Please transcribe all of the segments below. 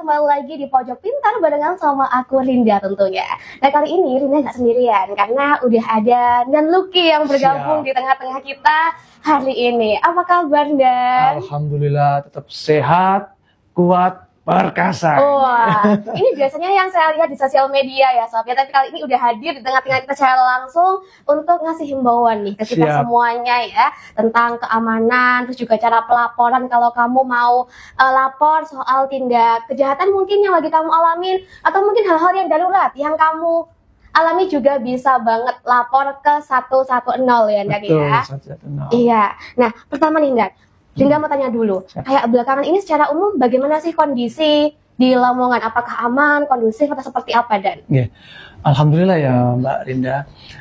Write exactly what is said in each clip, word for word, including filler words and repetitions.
kembali lagi di Pojok Pintar barengan sama aku Rinda tentunya. Nah kali ini Rinda nggak sendirian karena udah ada Dan Lucky yang bergabung Siap. di tengah-tengah kita hari ini. Apa kabar Dan? Alhamdulillah tetap sehat, kuat, perkasa. Wah, ini biasanya yang saya lihat di sosial media ya Sob. Ya, tapi kali ini udah hadir di tengah-tengah kita secara langsung untuk ngasih himbauan nih ke kita Siap. semuanya ya tentang keamanan, terus juga cara pelaporan kalau kamu mau uh, lapor soal tindak kejahatan mungkin yang lagi kamu alamin atau mungkin hal-hal yang darurat yang kamu alami juga bisa banget lapor ke satu satu nol ya Dan ya. satu satu nol. Iya. Nah, pertama nih Dan. Rinda mau tanya dulu, kayak belakangan ini secara umum bagaimana sih kondisi di Lamongan? Apakah aman, kondusif, atau seperti apa, Dan? Yeah. Alhamdulillah ya Mbak Rinda,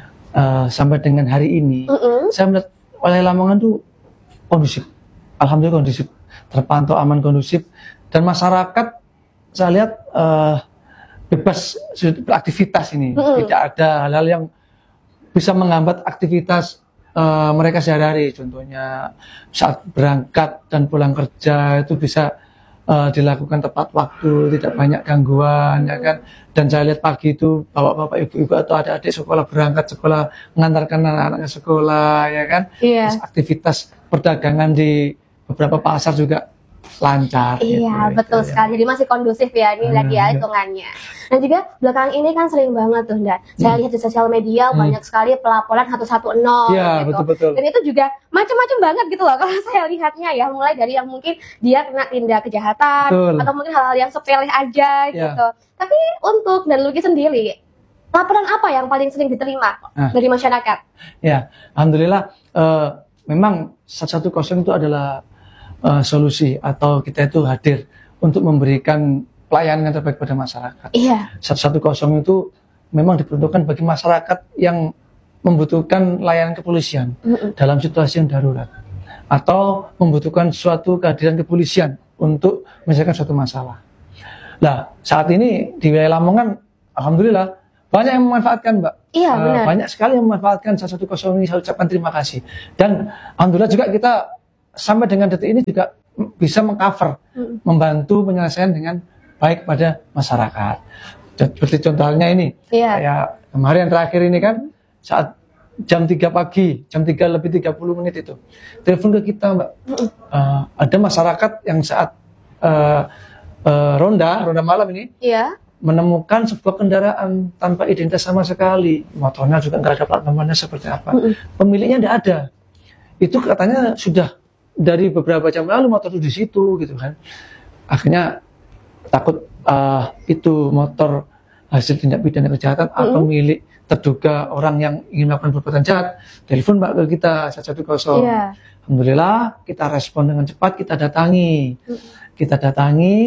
uh, sampai dengan hari ini, mm -hmm. saya melihat wilayah Lamongan tuh kondusif. Alhamdulillah kondusif, terpantau aman kondusif, dan masyarakat saya lihat uh, bebas beraktivitas ini, mm -hmm. tidak ada hal-hal yang bisa menghambat aktivitas Uh, mereka sehari-hari, contohnya saat berangkat dan pulang kerja itu bisa uh, dilakukan tepat waktu, tidak banyak gangguan, ya kan. Dan saya lihat pagi itu bapak-bapak, ibu-ibu atau adik-adik sekolah berangkat sekolah, mengantarkan anak-anaknya sekolah, ya kan. Yeah. Terus aktivitas perdagangan di beberapa pasar juga lancar. Iya, gitu, betul gitu, sekali. Ya. Jadi masih kondusif ya ini hmm, lagi ya hitungannya. Dan juga belakangan ini kan sering banget tuh, Dan. Saya hmm. lihat di sosial media hmm. banyak sekali pelaporan satu satu nol ya, gitu. Betul-betul. Dan itu juga macam-macam banget gitu loh kalau saya lihatnya ya, mulai dari yang mungkin dia kena tindak kejahatan betul. Atau mungkin hal-hal yang sepele aja ya. Gitu. Tapi untuk Dan Lucky sendiri, laporan apa yang paling sering diterima nah. dari masyarakat? Ya, alhamdulillah uh, memang satu satu nol itu adalah Uh, solusi atau kita itu hadir untuk memberikan pelayanan yang terbaik pada masyarakat. Iya. satu satu nol itu memang diperuntukkan bagi masyarakat yang membutuhkan layanan kepolisian mm -mm. dalam situasi yang darurat atau membutuhkan suatu kehadiran kepolisian untuk menyelesaikan suatu masalah. Nah, saat ini di wilayah Lamongan, alhamdulillah banyak yang memanfaatkan, Mbak. Iya, uh, benar. Banyak sekali yang memanfaatkan satu satu nol ini. Saya ucapkan terima kasih. Dan alhamdulillah juga kita sampai dengan detik ini juga bisa mengcover, hmm. membantu penyelesaian dengan baik pada masyarakat. Seperti contohnya ini, yeah. kayak kemarin terakhir ini kan, saat jam tiga pagi, jam tiga lebih tiga puluh menit itu, telepon ke kita, Mbak. Hmm. Uh, ada masyarakat yang saat uh, uh, ronda, ronda malam ini, yeah. menemukan sebuah kendaraan tanpa identitas sama sekali. Motornya juga nggak ada plat nomornya seperti apa. Hmm. Pemiliknya nggak ada. Itu katanya sudah dari beberapa jam lalu motor itu di situ gitu kan. Akhirnya takut uh, itu motor hasil tindak pidana kejahatan mm-hmm. atau milik terduga orang yang ingin melakukan perbuatan jahat, telepon Mbak ke kita satu satu nol. Yeah. Alhamdulillah kita respon dengan cepat, kita datangi. Mm-hmm. Kita datangi,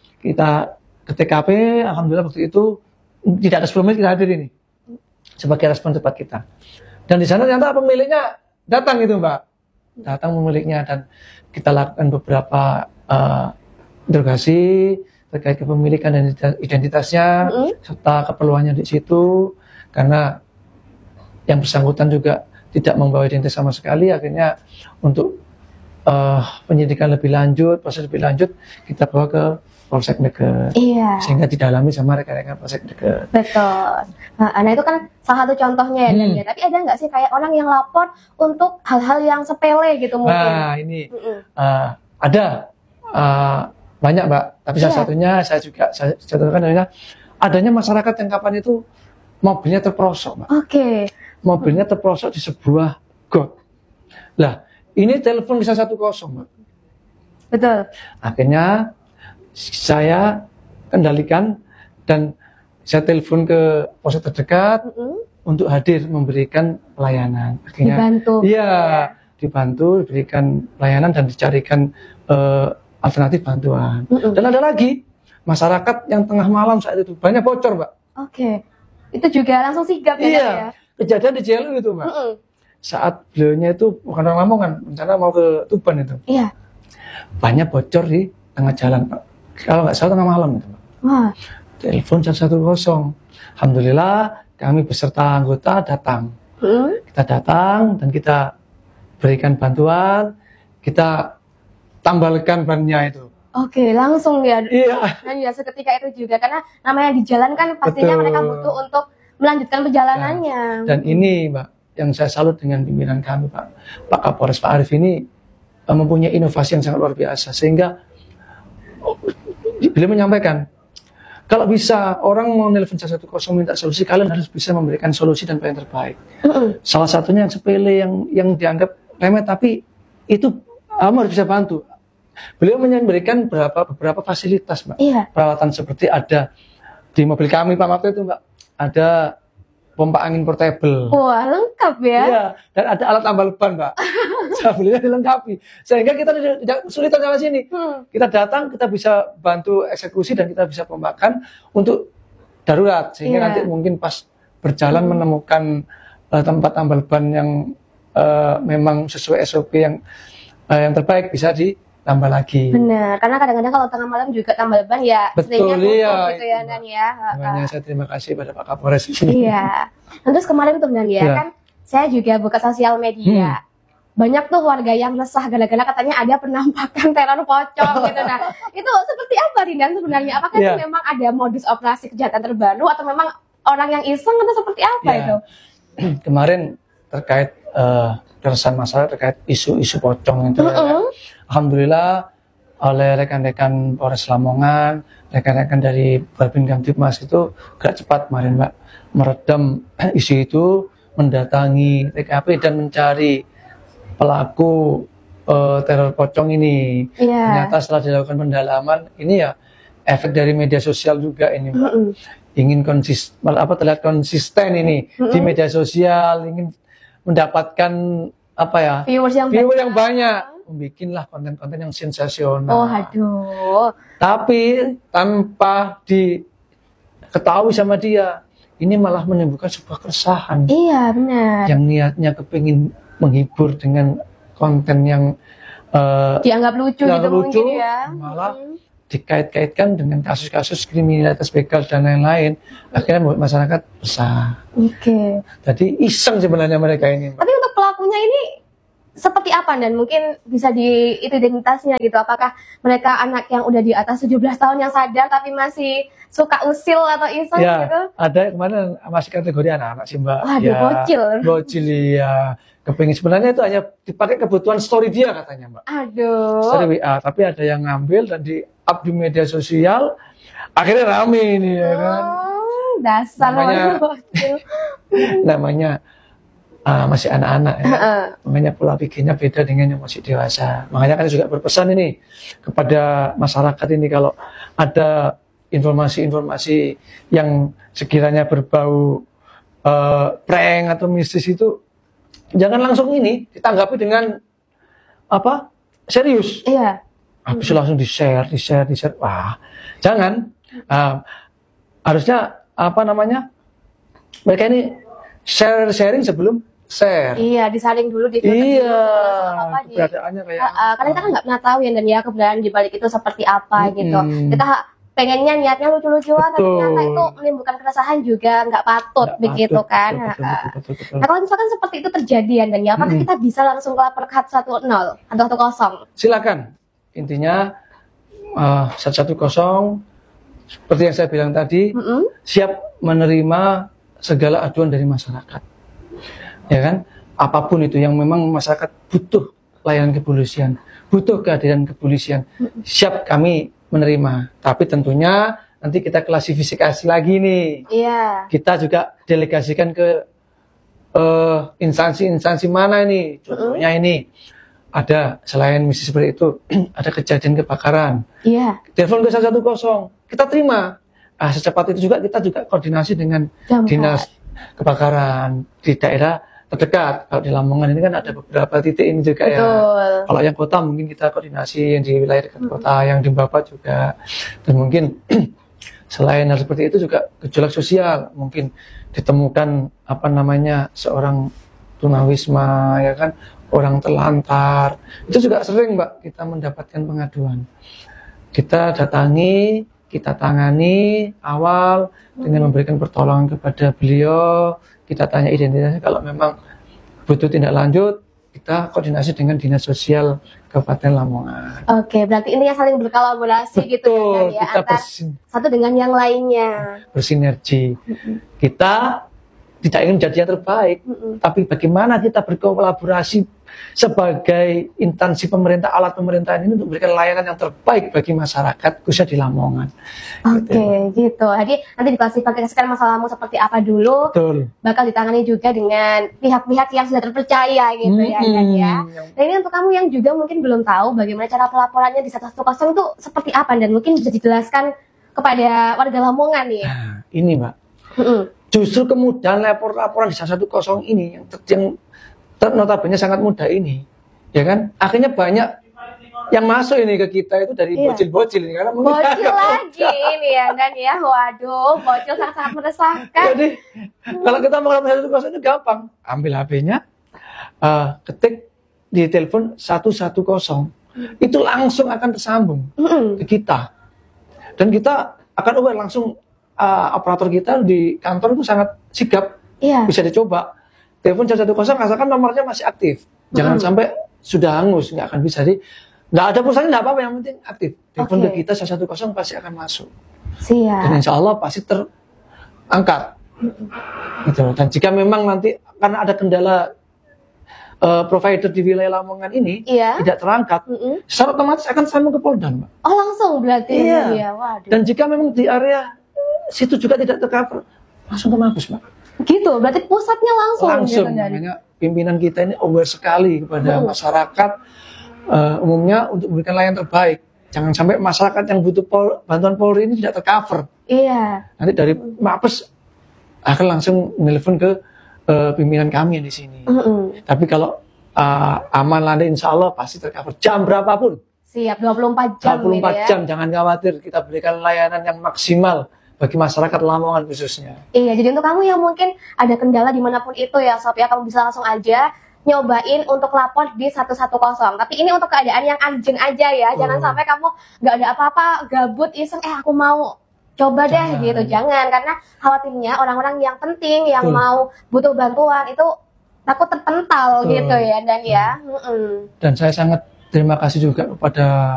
kita ke T K P, alhamdulillah waktu itu tidak ada sepuluh menit kita hadir ini. Sebagai respon cepat kita. Dan di sana ternyata pemiliknya datang gitu, Mbak. Datang pemiliknya dan kita lakukan beberapa uh, interogasi terkait kepemilikan dan identitasnya mm-hmm. serta keperluannya di situ, karena yang bersangkutan juga tidak membawa identitas sama sekali. Akhirnya untuk uh, penyidikan lebih lanjut, proses lebih lanjut kita bawa ke Polsek Deket, iya. sehingga didalami sama rekan-rekan Polsek Deket. Betul. Nah, nah itu kan salah satu contohnya ya, hmm. Dan ya. Tapi ada nggak sih kayak orang yang lapor untuk hal-hal yang sepele gitu mungkin? Nah ini uh, ada uh, banyak, Mbak. Tapi yeah. salah satunya saya juga saya contohkan adalah adanya masyarakat yang kapan itu mobilnya terperosok, Mbak. Oke. Okay. Mobilnya terperosok di sebuah got. Lah ini telepon bisa satu kosong, Mbak. Betul. Akhirnya saya kendalikan dan saya telepon ke polsek terdekat mm-hmm. untuk hadir memberikan pelayanan. Akhirnya, dibantu. Iya, ya. dibantu, diberikan pelayanan dan dicarikan uh, alternatif bantuan. Mm-hmm. Dan ada lagi masyarakat yang tengah malam saat itu banyak bocor, Mbak. Oke, okay. Itu juga langsung sigap ya? Iya, ya? Kejadian di J L U itu, Mbak. Mm-hmm. Saat beliaunya itu bukan orang Lamongan, rencana mau ke Tuban itu. Iya. Banyak bocor di tengah jalan, Pak. Kalau nggak salah tengah malam itu, Pak. Wah. Telepon satu satu nol. Alhamdulillah kami beserta anggota datang. Hmm? Kita datang dan kita berikan bantuan, kita tambalkan bannya itu. Oke, langsung ya. Iya. Dan ya seketika itu juga karena namanya di jalan kan pastinya Betul. mereka butuh untuk melanjutkan perjalanannya. Nah, dan ini Mbak, yang saya salut dengan pimpinan kami Pak, Pak Kapolres Pak Arief ini uh, mempunyai inovasi yang sangat luar biasa sehingga oh, beliau menyampaikan kalau bisa orang mau nelpon satu satu nol minta solusi, kalian harus bisa memberikan solusi dan yang terbaik. Mm-hmm. Salah satunya yang sepele yang yang dianggap remeh tapi itu kamu harus bisa bantu. Beliau memberikan beberapa beberapa fasilitas Mbak. Iya. Peralatan seperti ada di mobil kami Pak waktu itu Mbak, ada pompa angin portable. Wah, lengkap ya. Iya, dan ada alat tambal ban, Mbak. Saya belinya dilengkapi. Sehingga kita tidak kesulitan sana sini. Hmm. Kita datang, kita bisa bantu eksekusi dan kita bisa pembakan untuk darurat. Sehingga yeah. nanti mungkin pas berjalan hmm. menemukan uh, tempat tambal ban yang uh, memang sesuai S O P yang uh, yang terbaik bisa ditambah lagi. Benar, karena kadang-kadang kalau tengah malam juga tambal ban ya betul iya, gitu ya Nan ya. Makanya saya terima kasih pada Pak Kapolres. Iya. Terus kemarin tuh Nan ya, ya kan saya juga buka sosial media. Hmm. Banyak tuh warga yang resah gara-gara katanya ada penampakan teror pocong gitu. Nah, itu seperti apa Rindan sebenarnya? Apakah ya. itu memang ada modus operasi kejahatan terbaru atau memang orang yang iseng atau seperti apa ya. itu? Kemarin terkait uh, keresahan masyarakat terkait isu-isu pocong itu. Mm -hmm. ya. Alhamdulillah oleh rekan-rekan Polres Lamongan, rekan-rekan dari Babin Kamtibmas itu gerak cepat kemarin Mbak meredam isu itu, mendatangi T K P dan mencari pelaku uh, teror pocong ini. Yeah. Ternyata setelah dilakukan pendalaman, ini ya efek dari media sosial juga ini Mbak. Mm -hmm. Ingin konsisten, apa terlihat konsisten ini mm -hmm. di media sosial, ingin mendapatkan apa ya viewers yang viewer banyak. yang banyak. Membikinlah konten-konten yang sensasional. Oh, aduh. Tapi tanpa diketahui sama dia, ini malah menimbulkan sebuah keresahan. Iya, benar. Yang niatnya kepingin menghibur dengan konten yang uh, dianggap lucu gitu lucu, mungkin ya. Malah hmm. dikait-kaitkan dengan kasus-kasus kriminalitas begal dan lain-lain. Akhirnya membuat masyarakat resah. Oke. Okay. Jadi iseng sebenarnya mereka ini. Tapi untuk pelakunya ini seperti apa dan mungkin bisa di itu identitasnya gitu, apakah mereka anak yang udah di atas tujuh belas tahun yang sadar tapi masih suka usil atau iseng ya, gitu? Ada kemarin masih kategori anak-anak sih Mbak. Waduh, ya, bocil. Bocil ya. Kepingin sebenarnya itu hanya dipakai kebutuhan story dia katanya Mbak. Aduh. Story W A, tapi ada yang ngambil dan di up di media sosial, akhirnya rame ini ya kan. Oh, dasar namanya, bocil. namanya Uh, masih anak-anak ya. Uh-uh. Makanya pola pikirnya beda dengan yang masih dewasa. Makanya kan juga berpesan ini kepada masyarakat ini kalau ada informasi-informasi yang sekiranya berbau uh, prank atau mistis itu jangan langsung ini ditanggapi dengan apa serius. Iya. Habis langsung di-share, di-share, di-share. Wah, jangan. Uh, harusnya apa namanya? Mereka ini share-sharing sebelum share. Iya, disaring dulu di iya, keberadaannya kayak uh, uh, karena kita kan nggak pernah tahu ya dan ya keberadaan di balik itu seperti apa hmm. gitu. Kita pengennya niatnya lucu-lucuan tapi ternyata itu menimbulkan keresahan juga nggak patut gak begitu patut, kan. Betul, betul, betul, betul, betul. Nah kalau misalkan seperti itu terjadi dan ya apakah hmm. kita bisa langsung lapor ke satu satu nol atau satu nol? Silakan. Intinya uh, satu satu nol seperti yang saya bilang tadi mm -hmm. siap menerima segala aduan dari masyarakat. Ya kan, apapun itu yang memang masyarakat butuh layanan kepolisian, butuh kehadiran kepolisian, siap kami menerima. Tapi tentunya nanti kita klasifikasi lagi nih. Iya. Kita juga delegasikan ke uh, instansi-instansi mana nih. Contohnya mm-hmm. ini ada selain misi seperti itu, ada kejadian kebakaran. Iya. Telepon ke satu satu nol, kita terima. Ah, secepat itu juga kita juga koordinasi dengan Jambat. Dinas kebakaran di daerah terdekat. Kalau di Lamongan ini kan ada beberapa titik ini juga. Betul. Ya. Kalau yang kota mungkin kita koordinasi yang di wilayah dekat kota, hmm. yang di Bapak juga. Dan mungkin selain hal seperti itu juga gejolak sosial, mungkin ditemukan apa namanya seorang tunawisma, ya kan, orang telantar. Itu juga sering Mbak kita mendapatkan pengaduan. Kita datangi, kita tangani awal dengan memberikan pertolongan kepada beliau. Kita tanya identitasnya, kalau memang butuh tindak lanjut, kita koordinasi dengan Dinas Sosial Kabupaten Lamongan. Oke, berarti ini yang saling berkolaborasi gitu ya, kan, ya kita antar satu dengan yang lainnya. Bersinergi. Mm-mm. Kita tidak ingin menjadi yang terbaik, Mm-mm. tapi bagaimana kita berkolaborasi sebagai instansi pemerintah, alat pemerintahan ini untuk memberikan layanan yang terbaik bagi masyarakat, khususnya di Lamongan. Oke, gitu. gitu. Jadi nanti diklasifikasikan masalahmu seperti apa dulu, Betul. bakal ditangani juga dengan pihak-pihak yang sudah terpercaya gitu ya, kan ya. Dan ini untuk kamu yang juga mungkin belum tahu bagaimana cara pelaporannya di satu satu nol itu seperti apa, dan mungkin bisa dijelaskan kepada warga Lamongan nih. Nah, ini Mbak. Mm-mm. Justru kemudahan lapor laporan di satu satu nol ini yang yang notabene sangat mudah ini, ya kan? Akhirnya banyak yang masuk ini ke kita itu dari Iya. bocil-bocil ini karena mungkin Bocil agak lagi ini ya, dan ya, waduh, bocil sangat-sangat meresahkan. Jadi kalau kita mau lapor satu satu nol itu gampang, ambil H P-nya, uh, ketik di telepon satu satu nol, itu langsung akan tersambung Mm-mm. ke kita, dan kita akan aware langsung. Uh, operator kita di kantor itu sangat sigap, Iya. bisa dicoba. Telepon satu satu nol asalkan nomornya masih aktif, jangan Mm. sampai sudah hangus, nggak akan bisa. Di nggak ada pulsanya nggak apa-apa, yang penting aktif. Telepon Oke. ke kita satu satu nol pasti akan masuk, Siap. dan insya Allah pasti terangkat. Gitu. Dan jika memang nanti karena ada kendala uh, provider di wilayah Lamongan ini Iya. tidak terangkat, Mm-mm. secara otomatis akan sambung ke Polda, Mbak. Oh, langsung berarti. Iya. Ya, waduh. Dan jika memang di area situ juga tidak tercover, langsung ke Mabes, Mbak. Gitu, berarti pusatnya langsung, Langsung, gitu kan. makanya pimpinan kita ini aware sekali kepada Hmm. masyarakat uh, umumnya untuk memberikan layanan terbaik. Jangan sampai masyarakat yang butuh pol, bantuan Polri ini tidak tercover. Iya. Nanti dari Mabes akan langsung menelpon ke uh, pimpinan kami yang di sini. Mm-mm. Tapi kalau uh, aman nanti insya Allah pasti tercover jam berapapun. Siap, dua puluh empat jam. dua puluh empat gitu ya. jam, jangan khawatir, kita berikan layanan yang maksimal bagi masyarakat Lamongan khususnya. Iya, jadi untuk kamu yang mungkin ada kendala dimanapun itu ya Sob ya, kamu bisa langsung aja nyobain untuk lapor di satu satu nol. Tapi ini untuk keadaan yang urgent aja ya, jangan Oh. sampai kamu nggak ada apa-apa, gabut, iseng, eh aku mau coba deh Jangan. gitu, jangan. Karena khawatirnya orang-orang yang penting, yang Betul. mau butuh bantuan itu takut terpental Betul. gitu ya, dan ya. Mm-mm. Dan saya sangat terima kasih juga kepada